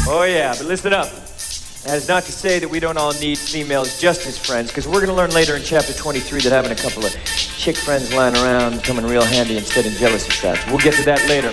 Oh yeah, but listen up. That is not to say that we don't all need females just as friends, because we're going to learn later in chapter 23 that having a couple of chick friends lying around come in real handy instead of jealousy traps. We'll get to that later.